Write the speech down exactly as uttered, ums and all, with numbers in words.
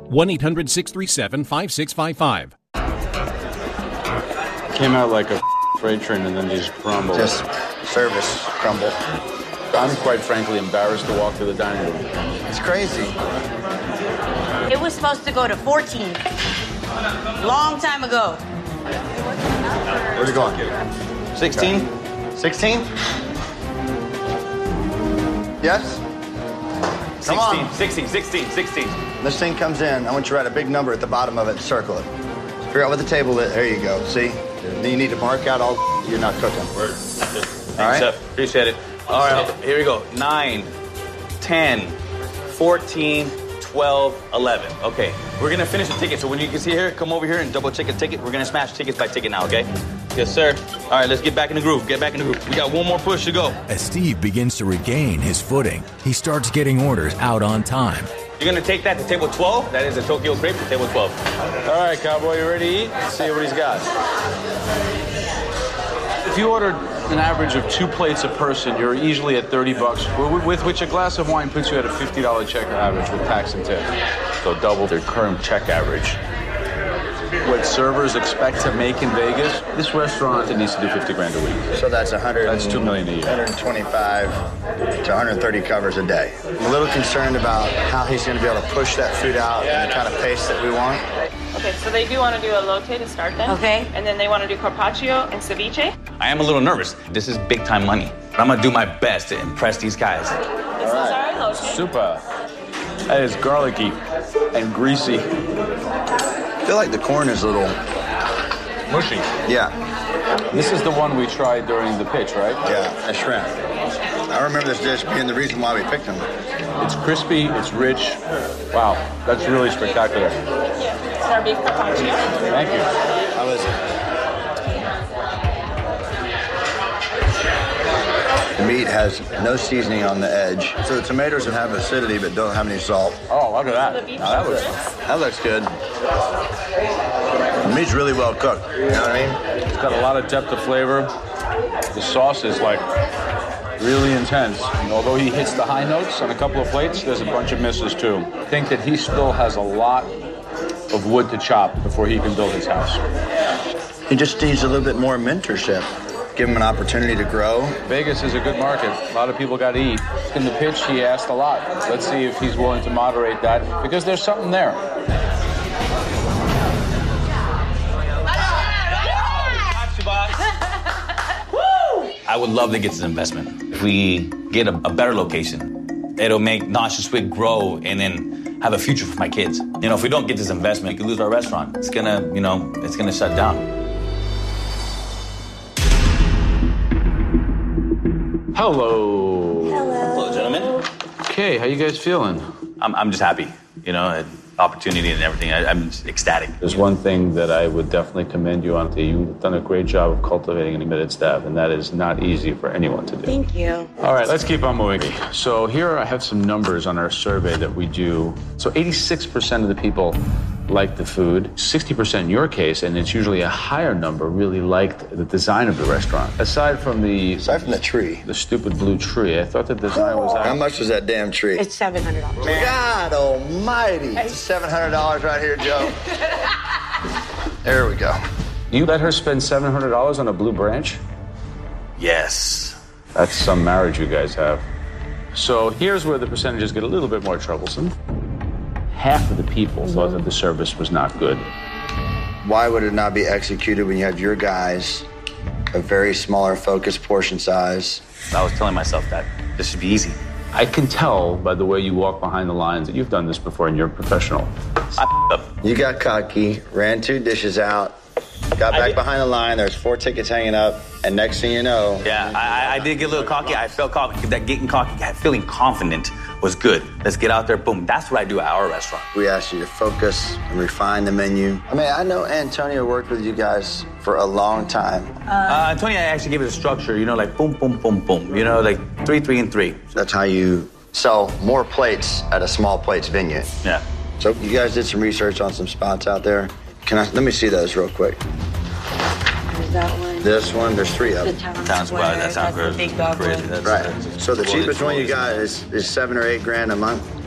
one eight hundred six three seven five six five five. Came out like a freight train and then just crumbled. Just service crumble. I'm quite frankly embarrassed to walk to the dining room. It's crazy. It was supposed to go to fourteen. Long time ago. Where's it going? sixteen? sixteen? Yes? Come sixteen, on. sixteen, sixteen, sixteen. This thing comes in. I want you to write a big number at the bottom of it and circle it. Figure out what the table is. There you go. See? Then you need to mark out all you're not cooking. Word. All right? Chef. Appreciate it. All right, here we go. nine, ten, fourteen, twelve, eleven. Okay, we're going to finish the ticket. So when you can see here, come over here and double check a ticket. We're going to smash tickets by ticket now, okay? Yes, sir. All right, let's get back in the groove. Get back in the groove. We got one more push to go. As Steve begins to regain his footing, he starts getting orders out on time. You're going to take that to table twelve. That is a Tokyo crepe to table twelve. All right, cowboy, you ready to eat? Let's see what he's got. If you ordered an average of two plates a person, you're easily at thirty bucks, with which a glass of wine puts you at a fifty dollar check average with tax and tip. So double their current check average. What servers expect to make in Vegas, this restaurant, it needs to do fifty grand a week. So that's one hundred. That's two million a year. one twenty-five to one thirty covers a day. I'm a little concerned about how he's going to be able to push that food out in the kind of pace that we want. Okay, so they do want to do a elote to start then. Okay. And then they want to do carpaccio and ceviche. I am a little nervous. This is big time money. But I'm going to do my best to impress these guys. This is our elote. Super. That is garlicky and greasy. I feel like the corn is a little Mushy. Yeah. This is the one we tried during the pitch, right? Yeah, a shrimp. I remember this dish being the reason why we picked them. It's crispy, it's rich. Wow, that's really spectacular. Yeah, it's our beef carpaccio. Thank you. How is it? The meat has no seasoning on the edge. So the tomatoes have acidity but don't have any salt. Oh, look at that. The beef Now that was, That looks good. The meat's really well cooked. You know what I mean? it's got a lot of depth of flavor. The sauce is like really intense. And although he hits the high notes on a couple of plates, there's a bunch of misses too. I think that he still has a lot of wood to chop before he can build his house. He just needs a little bit more mentorship. Give him an opportunity to grow. Vegas is a good market. A lot of people got to eat. In the pitch, he asked a lot. Let's see if he's willing to moderate that, because there's something there. I would love to get this investment. If we get a, a better location, it'll make Nosh Squid grow and then have a future for my kids. You know, if we don't get this investment, we could lose our restaurant. It's gonna, you know, it's gonna shut down. Hello. Hello, gentlemen. Okay, how you guys feeling? I'm, I'm just happy, you know, opportunity and everything. I, I'm just ecstatic. There's one thing that I would definitely commend you on. You've done a great job of cultivating an committed staff, and that is not easy for anyone to do. Thank you. All right, let's keep on moving. So here I have some numbers on our survey that we do. So eighty-six percent of the people liked the food, sixty percent in your case, and it's usually a higher number, really liked the design of the restaurant. Aside from the... Aside from the tree. The stupid blue tree, I thought the design was... How much was that damn tree? It's seven hundred dollars. God almighty. It's seven hundred dollars right here, Joe. There we go. You let her spend seven hundred dollars on a blue branch? Yes. That's some marriage you guys have. So here's where the percentages get a little bit more troublesome. Half of the people thought that the service was not good. Why would it not be executed when you have your guys, a very smaller focused portion size? I was telling myself that this should be easy. I can tell by the way you walk behind the lines that you've done this before and you're a professional. I up. You got cocky, ran two dishes out, got back behind the line, there's four tickets hanging up, and next thing you know... Yeah, I, I did get a little cocky. I felt cocky. That getting cocky, feeling confident was good. Let's get out there, boom. That's what I do at our restaurant. We asked you to focus and refine the menu. I mean, I know Antonio worked with you guys for a long time. Uh, Antonio actually gave it a structure, you know, like boom, boom, boom, boom. You know, like three, three, and three. That's how you sell more plates at a small plates venue. Yeah. So you guys did some research on some spots out there. Can I, let me see those real quick. There's that one. This one, there's three of them. The town Sounds square, wild. That sounds that's the crazy. big dog crazy. one. That's, Right. that's- So the well, cheapest it's one you always- got is, is seven or eight grand a month.